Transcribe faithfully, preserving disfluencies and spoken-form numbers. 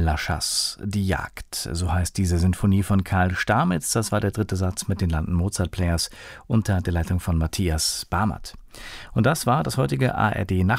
La Chasse, die Jagd, so heißt diese Sinfonie von Karl Stamitz. Das war der dritte Satz mit den London Mozart Players unter der Leitung von Matthias Barmert. Und das war das heutige A R D Nacht